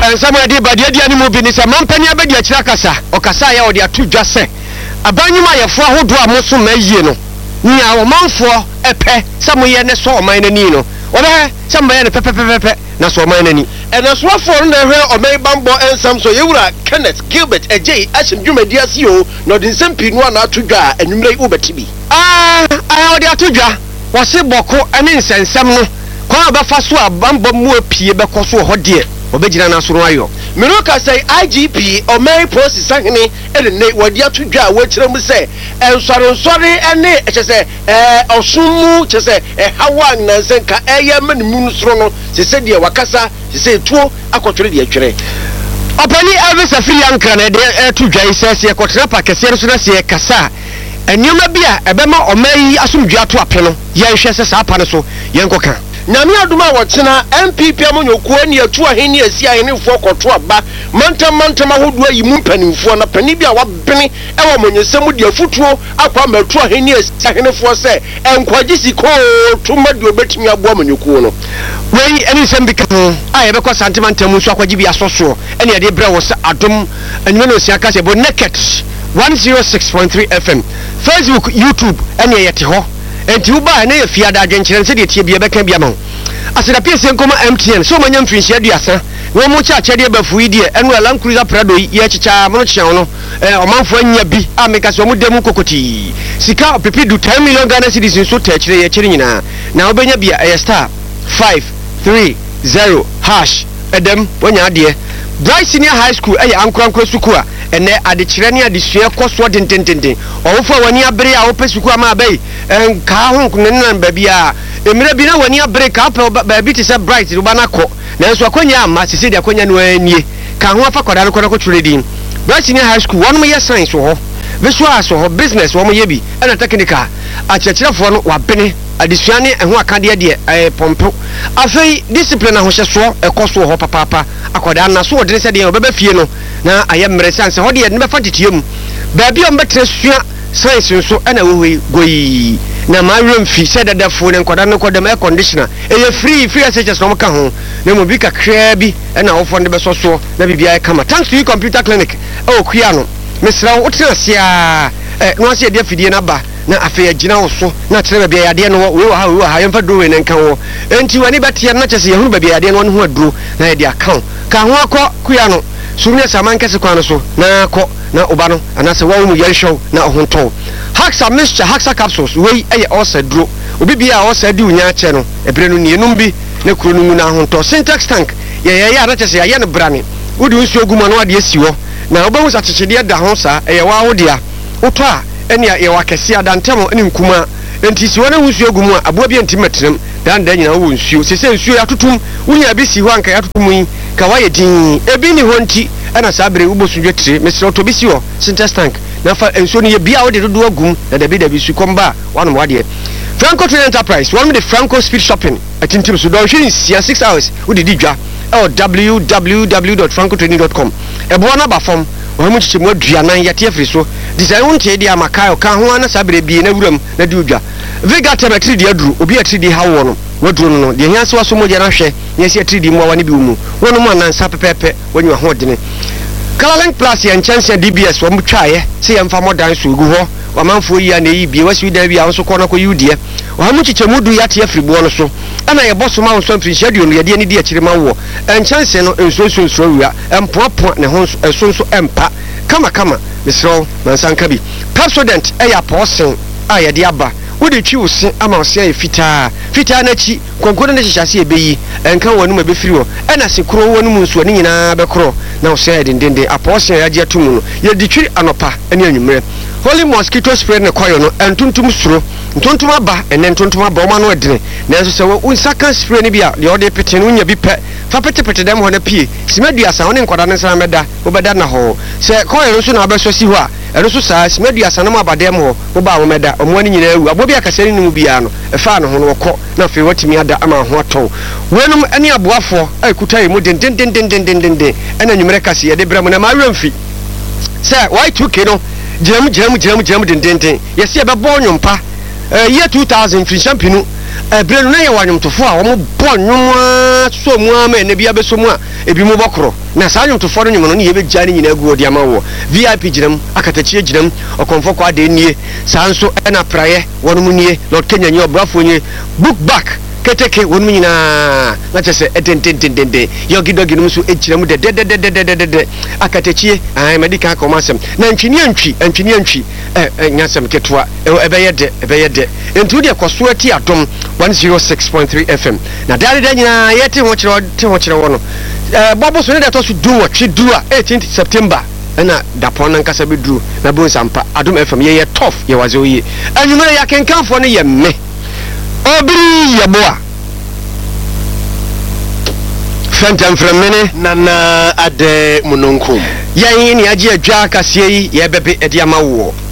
Samuel de badia dia ni mu bi ni se mampani abedi akira kasa okasa ya odi atu dwa se abanyuma yefo ahodo a moso mayie no nya o manfo epe samoye ne so oman nani no obe samoye ne pepepepe na so oman nani ena so afo na hwe oman bambo ensam so yewura Kenneth Gilbert ejei ashim dwumadi ase o no de nsam pinu na atu dwa anwumre ubetibi odi atu dwa wose boko ene nsensem no kwa abafa so abambo mu apie bekoso ho de obejina na soro ayo Miruka say IGP or Mary Post Sangini and Nate Wadia to Jar, which them say, and sorry, and Nate, say, or Sumu, to say, a Hawan Nansenka, Ayaman Moonsrono, she said, dear Wakasa, she said, two, I could read your tray. Opani Elvis a free young Canada to Jay says, a Cotrapa, Cassera, Cassa, and you may be a Bema or May assume Jar to a panel, Yan Shasas Apanaso, Yankoka. Nyame aduma wotsena MPP amonyo kwani atu aheni asia henefo koto aba mantam ahodo ayi mu mpanimfo na pani bia wabene ewo monyesemu de afutuo akwa matu aheni asia henefo se enkwaji siko to madu obetimi abo amonyokuo no wei eni sembika a yebekọ santimantam nso akwaji bia soso eni ade bre wo se adom anwene osia ka se bo naked 106.3 FM Facebook YouTube eni yete ho enti uba na ye fiada adwenkyere se de tie bia beka bia ma aseda pese nkoma MTN so manya mfinhia duasa wo mu cha chede bafu yi de enu Land Cruiser Prado ye chicha mo chian no omanfo anya bi ameka so mu dem kokoti sika pepe du 10 million Ghana cedis so ta chire ye chire nyina na obenya bia star 530 hash edem wonya ade Bright Senior High School ankrankro suku a ene ade chire ne ade sua koso dentententen owofo wani abere a wo pesuku ama abai enka ho kunan ba bia emire bi na wani abere ka ba bi ti se Bright ru bana ko na nso akonya ama sisi de akonya no anie ka ho afa kwada no ko twere din Bright Senior High School won mo ye science ho visual so ho business wo mo ye bi na technical achechirefo no wabene adisuane eho akade de pompo afei discipline ahohyeso ekoso ho papa akoda na so odene se de obeba fie no na ayemre sanse ho de ne befa titiem ba bia mbetre sua science nso na wewe goyi na marem fi se dadafo ne nkoda no kodam air conditioner free SHS no ka ho na mo bi kakra bi na wofo ne besoso na bibia kama thanks to you computer clinic okua no mesra wo tenasia no ase de afidie na ba na afei agina wo so na kyerɛ bia yade no we wa ha yemfa duro we nenka wo enti wani batie na kyese yehunu bia yade no ho aduro na yade account ka ho akɔ kuya no surunya saman kese kwa no so na akɔ na oba no anase wa mu yɛhwɛw na ohonto Haxa mixture Haxa capsules we eye osa duro obi bia osa di unya akyɛ no ebre no nienum bi na kuro no mu na ahonto syntax tank ye ara kyese ya ne brane wodi nsu oguma no ade asi wo na obahu sa kyekyedeɛ da ho sa eye wa wodia wotɔ a eni ye wakese adantemo eni nkuma enti si wona nsuo gumu a aboa bi entimetrem dan nyina wo nsuo sese nsuo atutum wunya bi si ho anka atutum yi ka waye din ebi ni ho nti ana sabre ubosundwe tire mesro to bi si ho syntax tank na fa nsuo ni ye bia wo de dodo agum na dabi su komba wano wade Franco Train Enterprise one with the Franco Speed Shopping atintim so do hwe 6 hours wo de didwa www.francotraining.com ebo na ba fom ohamu chichemu aduanan yate afri so design wonte dia makayo ka ho ana sabre bi na wuram na di odwa vega temetri di aduru obi atri di hawo no waduru no de hianse waso mo jana hwe nyesi atri di mo wani bi umu wono mo anansa pepepe wanyu ho dene Colorlink Plus ya chance DBS wo mtwaye se yemfa modan so gu ho wamanfo yi na yi bie wasi da bia so kono ko yudie ohamu chichemu du yate afri bo no so ana ye boso ma wonso mfiri radio no ye de ni di akire ma wo chance no enso wia empopo ne ho so empa kama misro nansanka bi Pepsodent eya posen aye de aba wodi twi wose ama wose aye fitaa na chi konkono ne hihase ebeyi enka wonu ma befiri wo ena sekro wonu mu nso ni nyina bekro na wose aye dendende aposen ya je tumu no ye di twi anopa ene anwumre Holy mosquito spray ne koyo no entuntum suro ntuntum aba ene ntuntum aba o ma no edene na nso se wo unsaka spray ne bia de ode pete no nya bi pe fa pete dem ho na pie simaduasa woni nkwada ne nsa meda wo beda na ho se koyo nso na abeso si ho a eno so saa simaduasa na mo abadem ho wo ba wo meda o mo ani nyina awu abobi akasani no mu bia no e fa no ho no wokɔ na fe watimi ada ama ho atɔ wenum ani aboafo ai kutai mu den ena nwumere kase ye de bra mu na ma wemfi se y2k no jam den yesi ebe bo nyompa year 2000 free champinu ebire no na ye wanyomtofo a wo bɔ nwoma so mu ama na bia beso mu a ebi mu bɔkoro na saa nwomtofo no nwom no ye begya ne nyina agu odi ama wo VIP ginam akatachie ginam okonfo kwa de nie saa nso na praye wono mu nie Lord Kenya nyi obrafo nyi book back keteke wono nyina na chese edendendendende yogidogi no so egira mu de akatachie ai medical commercial na ntwini antwi nyasem ketwa ebeye de entu de koso ati adom 106.3 FM na dare de nyina yete ho kire wono bobo so ne de to so duo 18th September na dapon na nkasa be duru na bon sampa adom FM ye tough ye waze oye anwumere ya kenkanfo ne ye me obiri ye boa Fentam fremene nana ade munonkum ye ni agi adwa kasie yi ye bebe ede ama wo